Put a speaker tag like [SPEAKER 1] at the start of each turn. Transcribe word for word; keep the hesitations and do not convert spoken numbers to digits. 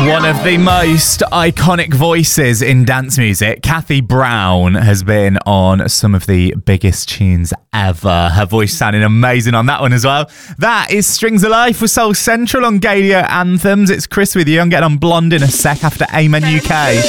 [SPEAKER 1] One of the most iconic voices in dance music, Kathy Brown, has been on some of the biggest tunes ever. Her voice sounding amazing on that one as well. That is Strings of Life with Soul Central on Gadio Anthems. It's Chris with you. I'm getting on Blonde in a sec after Amen U K.